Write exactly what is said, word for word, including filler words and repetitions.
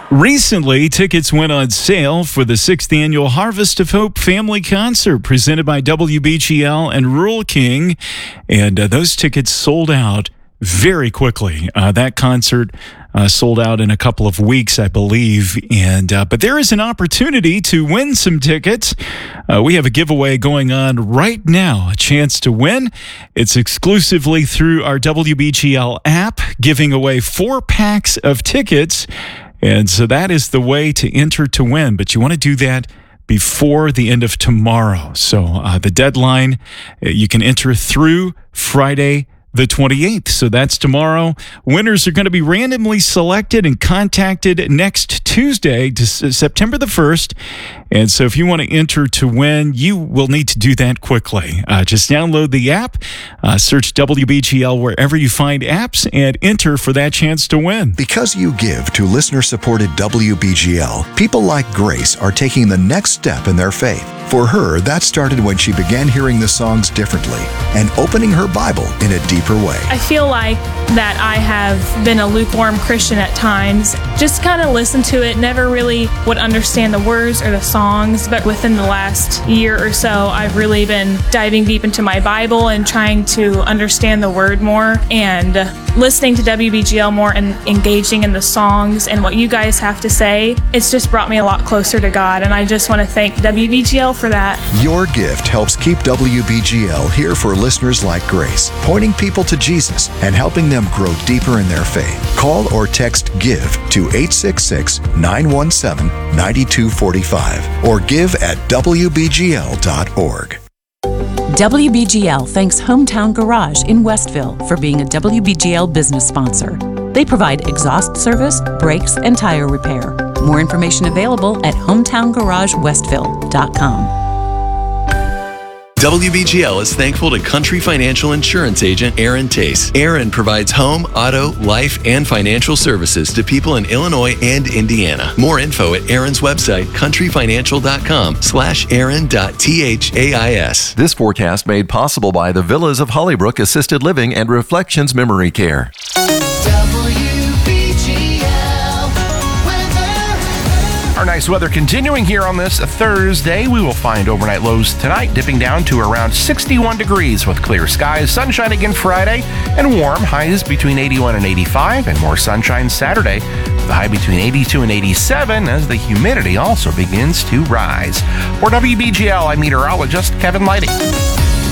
Recently, tickets went on sale for the sixth annual Harvest of Hope Family Concert presented by W B G L and Rural King, and uh, those tickets sold out very quickly. Uh, that concert uh, sold out in a couple of weeks, I believe, and uh, but there is an opportunity to win some tickets. Uh, we have a giveaway going on right now, a chance to win. It's exclusively through our W B G L app, giving away four packs of tickets. And so that is the way to enter to win. But you want to do that before the end of tomorrow. So uh, the deadline, you can enter through Friday the twenty-eighth. So that's tomorrow. Winners are going to be randomly selected and contacted next Tuesday, to September the first. And so if you want to enter to win, you will need to do that quickly. Uh, just download the app, uh, search W B G L wherever you find apps, and enter for that chance to win. Because you give to listener-supported W B G L, people like Grace are taking the next step in their faith. For her, that started when she began hearing the songs differently and opening her Bible in a deeper way. I feel like that I have been a lukewarm Christian at times. Just kind of listen to it, never really would understand the words or the songs, but within the last year or so, I've really been diving deep into my Bible and trying to understand the Word more, and listening to W B G L more and engaging in the songs and what you guys have to say. It's just brought me a lot closer to God, and I just want to thank W B G L for that. Your gift helps keep W B G L here for listeners like Grace, pointing people to Jesus and helping them grow deeper in their faith. Call or text GIVE to eight six six, nine one seven, nine two four five or give at W B G L dot org. W B G L thanks Hometown Garage in Westville for being a W B G L business sponsor. They provide exhaust service, brakes, and tire repair. More information available at hometown garage westville dot com. W B G L is thankful to Country Financial Insurance Agent Aaron Tace. Aaron provides home, auto, life, and financial services to people in Illinois and Indiana. More info at Aaron's website, country financial dot com slash aaron dot thais. This forecast made possible by the Villas of Hollybrook Assisted Living and Reflections Memory Care. Our nice weather continuing here on this Thursday. We will find overnight lows tonight dipping down to around sixty-one degrees with clear skies. Sunshine again Friday and warm. Highs between eighty-one and eighty-five, and more sunshine Saturday with a high between eighty-two and eighty-seven as the humidity also begins to rise. For W B G L, I'm meteorologist Kevin Lighting.